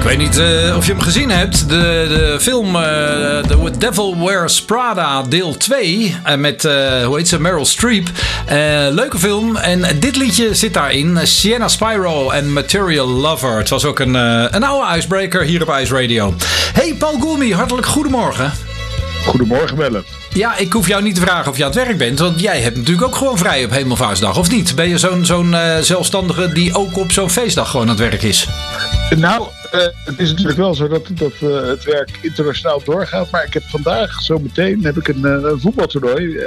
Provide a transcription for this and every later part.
Ik weet niet of je hem gezien hebt. De film The Devil Wears Prada deel 2. Met, hoe heet ze, Meryl Streep. Leuke film. En dit liedje zit daarin. Sienna Spyro en Material Lover. Het was ook een oude icebreaker hier op Ice Radio. Hey Paul Goulmy, hartelijk goedemorgen. Goedemorgen, Willem. Ja, ik hoef jou niet te vragen of je aan het werk bent. Want jij hebt natuurlijk ook gewoon vrij op Hemelvaartsdag, of niet? Ben je zo'n zelfstandige die ook op zo'n feestdag gewoon aan het werk is? Nou, het is natuurlijk wel zo dat het werk internationaal doorgaat. Maar ik heb vandaag, zometeen, een voetbaltoernooi.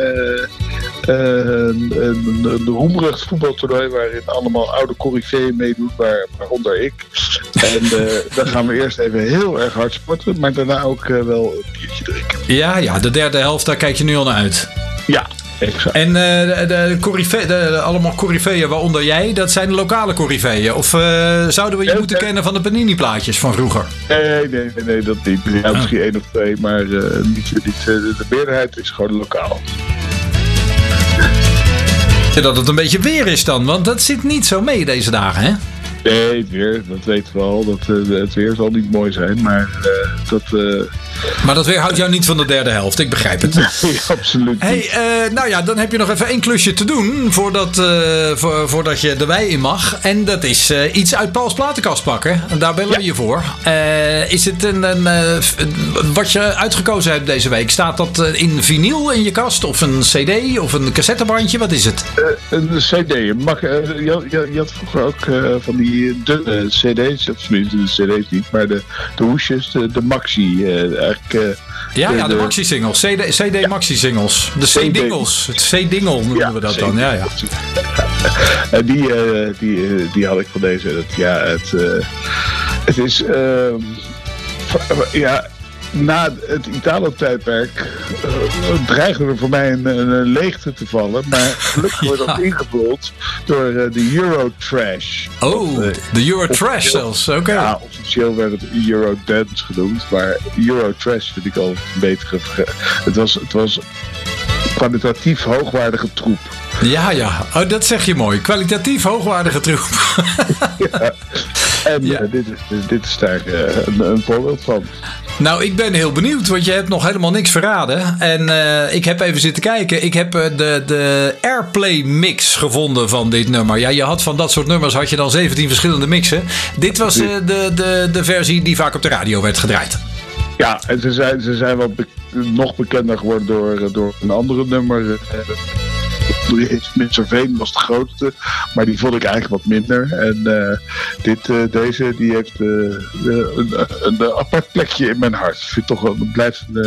Een roemrucht voetbaltoernooi waarin allemaal oude coryfeeën meedoen, waaronder ik. En dan gaan we eerst even heel erg hard sporten, maar daarna ook wel een biertje drinken. Ja, de derde helft, daar kijk je nu al naar uit. Ja. Exact. En allemaal coryfeeën, waaronder jij, dat zijn de lokale coryfeeën? Of zouden we je moeten kennen van de Panini-plaatjes van vroeger? Nee, dat niet. Ja, misschien 1 of 2, maar niet. De meerderheid is gewoon lokaal. Dat het een beetje weer is dan, want dat zit niet zo mee deze dagen, hè? Nee, het weer, dat weten we al. Het weer zal niet mooi zijn, maar Maar dat weer houdt jou niet van de derde helft, ik begrijp het. Nee, absoluut niet. Nou ja, dan heb je nog even 1 klusje te doen voordat je de wei in mag. En dat is iets uit Pauls platenkast pakken. En daar bellen we je voor. Is het wat je uitgekozen hebt deze week? Staat dat in vinyl in je kast? Of een cd? Of een cassettebandje? Wat is het? Een cd. Je had vroeger ook van die dunne cd's. Of tenminste de cd's niet, maar de hoesjes, de maxi. De maxi-singles. CD maxi-singles. De C-dingles. Het C-dingle noemen we dat dan. Ja. En die had ik van deze. Het is... na het Italo-tijdperk dreigde er voor mij een leegte te vallen. Maar gelukkig wordt dat ingevuld door de Eurotrash. Oh, de Eurotrash zelfs. Oké. Ja, officieel werd het Eurodance genoemd. Maar Eurotrash vind ik al een betere. Het was kwalitatief hoogwaardige troep. Ja. Oh, dat zeg je mooi. Kwalitatief hoogwaardige troep. Ja. En dit is daar een voorbeeld van. Nou, ik ben heel benieuwd, want je hebt nog helemaal niks verraden. En ik heb even zitten kijken. Ik heb de Airplay mix gevonden van dit nummer. Ja, je had van dat soort nummers had je dan 17 verschillende mixen. Dit was de versie die vaak op de radio werd gedraaid. Ja, en ze zijn wel nog bekender geworden door een andere nummer. Mr. Veen was de grootste, maar die vond ik eigenlijk wat minder. En deze die heeft een apart plekje in mijn hart. Ik vind toch wel, het blijft